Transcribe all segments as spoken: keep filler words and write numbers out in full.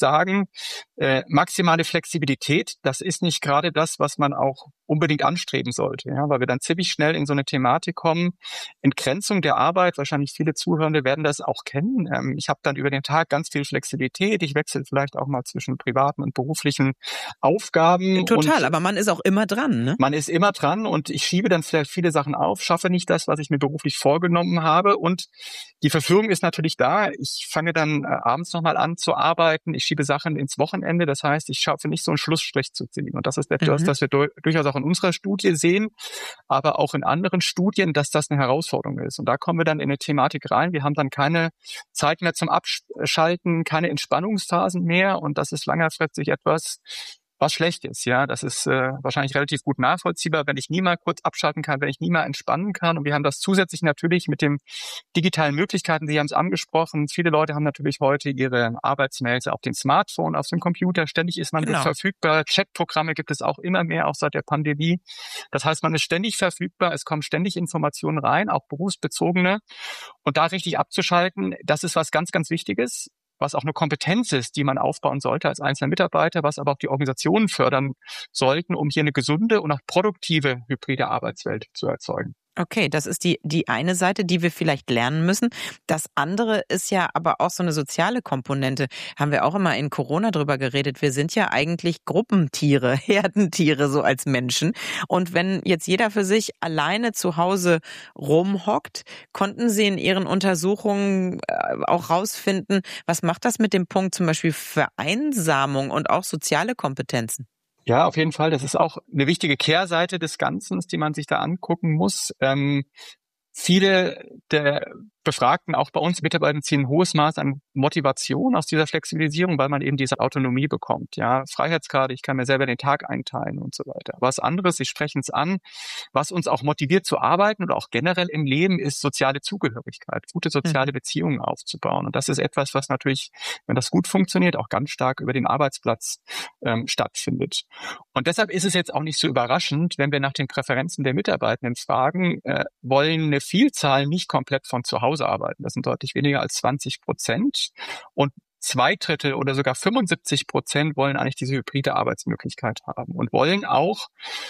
sagen, äh, maximale Flexibilität, das ist nicht gerade das, was man auch unbedingt anstreben sollte, ja, weil wir dann ziemlich schnell in so eine Thematik kommen, Entgrenzung der Arbeit, wahrscheinlich viele Zuhörende werden das auch kennen. Ähm, ich habe dann über den Tag ganz viel Flexibilität, ich wechsle vielleicht auch mal zwischen privaten und beruflichen Aufgaben. Total, und aber man ist auch immer dran, ne? Man ist immer dran und ich schiebe dann vielleicht viele Sachen auf, schaffe nicht das, was ich mir beruflich vorgenommen habe und die Verführung ist natürlich da. Ich fange dann äh, abends nochmal an zu arbeiten, ich schiebe Sachen ins Wochenende, das heißt, ich schaffe nicht so einen Schlussstrich zu ziehen und das ist etwas, mhm. das wir du- durchaus auch in unserer Studie sehen, aber auch in anderen Studien, dass das eine Herausforderung ist. Und da kommen wir dann in eine Thematik rein. Wir haben dann keine Zeit mehr zum Abschalten, keine Entspannungsphasen mehr. Und das ist längerfristig etwas, was schlecht ist. Ja, das ist äh, wahrscheinlich relativ gut nachvollziehbar, wenn ich nie mal kurz abschalten kann, wenn ich nie mal entspannen kann. Und wir haben das zusätzlich natürlich mit den digitalen Möglichkeiten. Sie haben es angesprochen. Viele Leute haben natürlich heute ihre Arbeitsmails auf dem Smartphone, auf dem Computer. Ständig ist man Genau. verfügbar. Chatprogramme gibt es auch immer mehr, auch seit der Pandemie. Das heißt, man ist ständig verfügbar. Es kommen ständig Informationen rein, auch berufsbezogene. Und da richtig abzuschalten, das ist was ganz, ganz Wichtiges, was auch eine Kompetenz ist, die man aufbauen sollte als einzelner Mitarbeiter, was aber auch die Organisationen fördern sollten, um hier eine gesunde und auch produktive hybride Arbeitswelt zu erzeugen. Okay, das ist die die eine Seite, die wir vielleicht lernen müssen. Das andere ist ja aber auch so eine soziale Komponente. Haben wir auch immer in Corona drüber geredet. Wir sind ja eigentlich Gruppentiere, Herdentiere so als Menschen. Und wenn jetzt jeder für sich alleine zu Hause rumhockt, konnten Sie in Ihren Untersuchungen auch rausfinden, was macht das mit dem Punkt zum Beispiel Vereinsamung und auch soziale Kompetenzen? Ja, auf jeden Fall. Das ist auch eine wichtige Kehrseite des Ganzen, die man sich da angucken muss. Ähm, viele der Befragten, auch bei uns Mitarbeitern, ziehen ein hohes Maß an Motivation aus dieser Flexibilisierung, weil man eben diese Autonomie bekommt. Ja, Freiheitsgrade, ich kann mir selber den Tag einteilen und so weiter. Aber was anderes, Sie sprechen es an, was uns auch motiviert zu arbeiten oder auch generell im Leben, ist soziale Zugehörigkeit, gute soziale mhm. Beziehungen aufzubauen. Und das ist etwas, was natürlich, wenn das gut funktioniert, auch ganz stark über den Arbeitsplatz ähm, stattfindet. Und deshalb ist es jetzt auch nicht so überraschend, wenn wir nach den Präferenzen der Mitarbeitenden fragen, äh, wollen eine Vielzahl nicht komplett von zu Hause arbeiten. Das sind deutlich weniger als zwanzig Prozent. Und zwei Drittel oder sogar fünfundsiebzig Prozent wollen eigentlich diese hybride Arbeitsmöglichkeit haben und wollen auch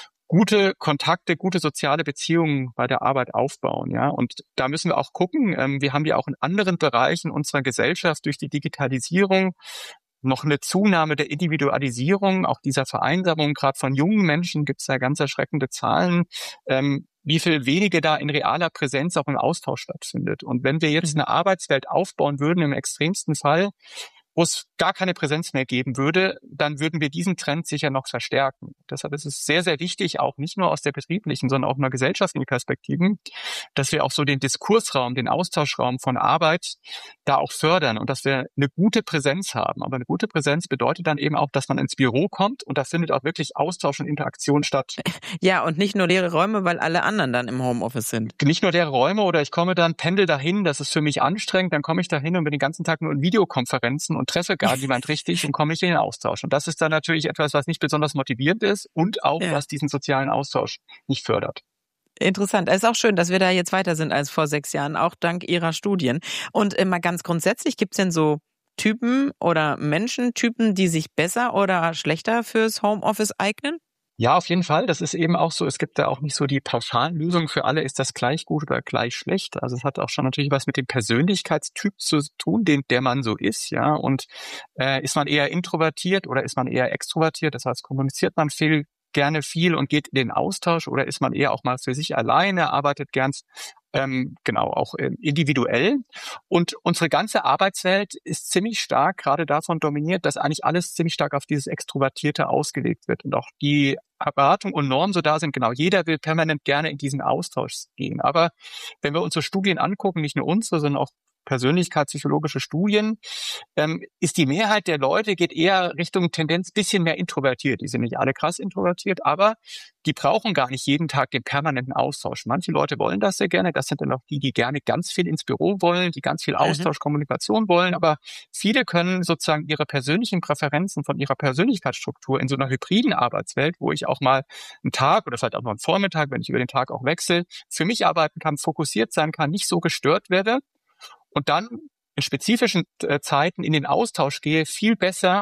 gute Kontakte, gute soziale Beziehungen bei der Arbeit aufbauen. Ja, und da müssen wir auch gucken. Ähm, wir haben ja auch in anderen Bereichen unserer Gesellschaft durch die Digitalisierung noch eine Zunahme der Individualisierung, auch dieser Vereinsamung. Gerade von jungen Menschen gibt es ja ganz erschreckende Zahlen, ähm, wie viel wenige da in realer Präsenz auch im Austausch stattfindet. Und wenn wir jetzt eine Arbeitswelt aufbauen würden, im extremsten Fall, wo es gar keine Präsenz mehr geben würde, dann würden wir diesen Trend sicher noch verstärken. Deshalb ist es sehr, sehr wichtig, auch nicht nur aus der betrieblichen, sondern auch in der gesellschaftlichen Perspektive, dass wir auch so den Diskursraum, den Austauschraum von Arbeit da auch fördern und dass wir eine gute Präsenz haben. Aber eine gute Präsenz bedeutet dann eben auch, dass man ins Büro kommt und da findet auch wirklich Austausch und Interaktion statt. Ja, und nicht nur leere Räume, weil alle anderen dann im Homeoffice sind. Nicht nur leere Räume oder ich komme dann, pendel dahin, das ist für mich anstrengend, dann komme ich dahin und bin den ganzen Tag nur in Videokonferenzen und treffe gar niemand richtig und komme nicht in den Austausch. Und das ist dann natürlich etwas, was nicht besonders motivierend ist und auch, ja. was diesen sozialen Austausch nicht fördert. Interessant. Es ist auch schön, dass wir da jetzt weiter sind als vor sechs Jahren, auch dank Ihrer Studien. Und mal ganz grundsätzlich, gibt es denn so Typen oder Menschentypen, die sich besser oder schlechter fürs Homeoffice eignen? Ja, auf jeden Fall. Das ist eben auch so. Es gibt da auch nicht so die pauschalen Lösungen für alle. Ist das gleich gut oder gleich schlecht? Also es hat auch schon natürlich was mit dem Persönlichkeitstyp zu tun, den der man so ist. Ja, und äh, ist man eher introvertiert oder ist man eher extrovertiert? Das heißt, kommuniziert man viel, gerne viel und geht in den Austausch oder ist man eher auch mal für sich alleine, arbeitet gern ähm, genau auch äh, individuell. Und unsere ganze Arbeitswelt ist ziemlich stark gerade davon dominiert, dass eigentlich alles ziemlich stark auf dieses Extrovertierte ausgelegt wird und auch die Erwartung und Normen so da sind. Genau, jeder will permanent gerne in diesen Austausch gehen. Aber wenn wir uns so Studien angucken, nicht nur unsere, sondern auch persönlichkeitspsychologische Studien, ähm, ist die Mehrheit der Leute geht eher Richtung Tendenz bisschen mehr introvertiert. Die sind nicht alle krass introvertiert, aber die brauchen gar nicht jeden Tag den permanenten Austausch. Manche Leute wollen das sehr gerne. Das sind dann auch die, die gerne ganz viel ins Büro wollen, die ganz viel Austausch, mhm. Kommunikation wollen. Aber viele können sozusagen ihre persönlichen Präferenzen von ihrer Persönlichkeitsstruktur in so einer hybriden Arbeitswelt, wo ich auch mal einen Tag oder vielleicht auch noch einen Vormittag, wenn ich über den Tag auch wechsle, für mich arbeiten kann, fokussiert sein kann, nicht so gestört werde. Und dann in spezifischen äh, Zeiten in den Austausch gehe, viel besser